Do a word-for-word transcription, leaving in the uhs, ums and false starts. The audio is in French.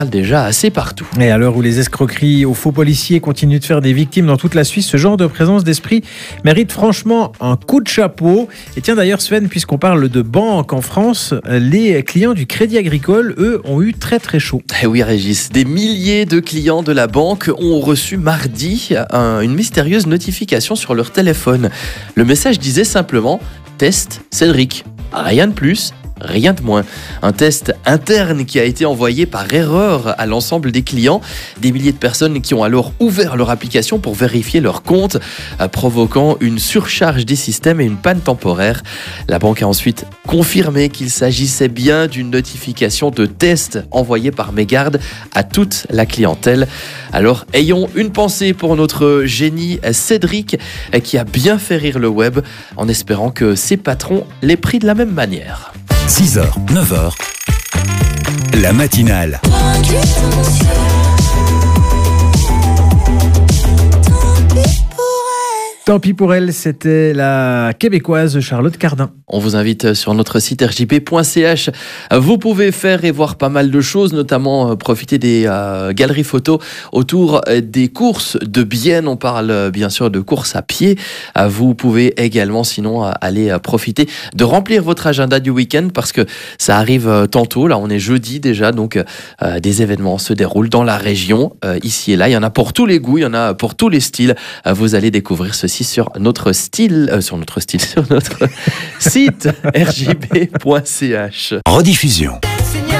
déjà assez partout. Et à l'heure où les escroqueries aux faux policiers continuent de faire des victimes dans toute la Suisse, ce genre de présence d'esprit mérite franchement un coup de chapeau. Et tiens d'ailleurs Sven, puisqu'on parle de banque en France, les clients du Crédit Agricole, eux, ont eu très très chaud. Eh oui Régis, des milliers de clients de la banque ont reçu mardi un, une mystérieuse notification sur leur téléphone. Le message disait simplement « Test Cédric ». Rien de plus. Rien de moins. Un test interne qui a été envoyé par erreur à l'ensemble des clients. Des milliers de personnes qui ont alors ouvert leur application pour vérifier leur compte, provoquant une surcharge des systèmes et une panne temporaire. La banque a ensuite confirmé qu'il s'agissait bien d'une notification de test envoyée par mégarde à toute la clientèle. Alors, ayons une pensée pour notre génie Cédric qui a bien fait rire le web en espérant que ses patrons l'aient pris de la même manière. six heures, neuf heures, la matinale. Tant pis pour elle, c'était la québécoise Charlotte Cardin. On vous invite sur notre site r j p point c h. Vous pouvez faire et voir pas mal de choses, notamment profiter des euh, galeries photos autour des courses de Bienne. On parle bien sûr de courses à pied. Vous pouvez également sinon aller profiter de remplir votre agenda du week-end parce que ça arrive tantôt. Là, on est jeudi déjà, donc euh, des événements se déroulent dans la région, euh, ici et là. Il y en a pour tous les goûts, il y en a pour tous les styles. Vous allez découvrir ceci sur notre style, euh, sur notre style, sur notre site r j p point c h. Rediffusion.